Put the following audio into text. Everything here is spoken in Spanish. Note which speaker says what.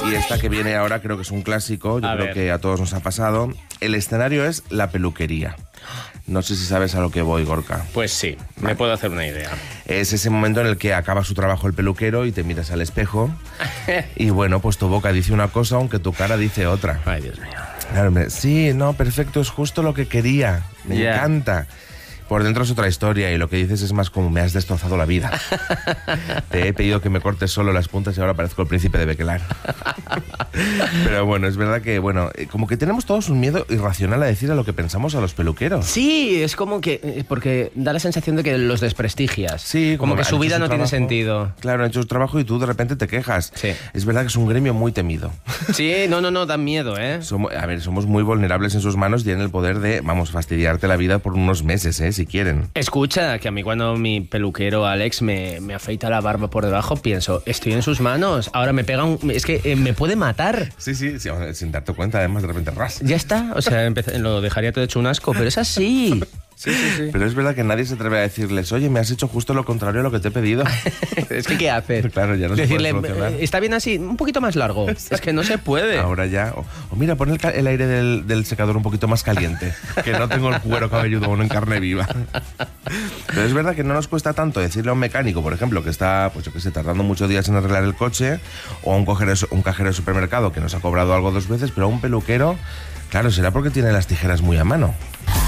Speaker 1: Y esta que viene ahora creo que es un clásico, yo creo que a todos nos ha pasado. El escenario es la peluquería. No sé si sabes a lo que voy, Gorka.
Speaker 2: Pues sí, me puedo hacer una idea.
Speaker 1: Es ese momento en el que acaba su trabajo el peluquero y te miras al espejo y bueno, pues tu boca dice una cosa aunque tu cara dice otra.
Speaker 2: Ay, Dios mío.
Speaker 1: Claro, hombre, sí, no, perfecto, es justo lo que quería. Me encanta. Por dentro es otra historia y lo que dices es más como me has destrozado la vida. Te he pedido que me cortes solo las puntas y ahora parezco el príncipe de Bequelar. Pero bueno, es verdad que, bueno, como que tenemos todos un miedo irracional a decir a lo que pensamos a los peluqueros.
Speaker 2: Sí, es como que... porque da la sensación de que los desprestigias.
Speaker 1: Sí,
Speaker 2: como que su vida no tiene sentido.
Speaker 1: Claro, han hecho su trabajo y tú de repente te quejas.
Speaker 2: Sí.
Speaker 1: Es verdad que es un gremio muy temido.
Speaker 2: Sí, no, dan miedo, ¿eh?
Speaker 1: Somos muy vulnerables en sus manos y tienen el poder de, vamos, fastidiarte la vida por unos meses, si quieren.
Speaker 2: Escucha, que a mí cuando mi peluquero Alex me afeita la barba por debajo, pienso, estoy en sus manos, ahora me pega es que me puede matar.
Speaker 1: Sí, sin darte cuenta, además, de repente ras.
Speaker 2: Ya está, o sea, lo dejaría todo hecho un asco, pero es así.
Speaker 1: Sí. Pero es verdad que nadie se atreve a decirles, oye, me has hecho justo lo contrario a lo que te he pedido.
Speaker 2: Es que, ¿qué hacer?
Speaker 1: Claro, ya no
Speaker 2: decirle,
Speaker 1: se puede solucionar.
Speaker 2: Está bien así, un poquito más largo. Es que no se puede.
Speaker 1: Ahora ya. O mira, pon el aire del secador un poquito más caliente, que no tengo el cuero cabelludo aún en carne viva. Pero es verdad que no nos cuesta tanto decirle a un mecánico, por ejemplo, que está, pues yo qué sé, tardando muchos días en arreglar el coche, o a un cajero de supermercado que nos ha cobrado algo 2 veces, pero a un peluquero, claro, será porque tiene las tijeras muy a mano.